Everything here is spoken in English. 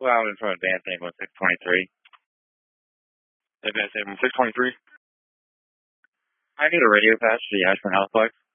Well, I'm from Advanced Name 1623. Advanced Name 623. I need a radio patch for the Ashburn Houseplex.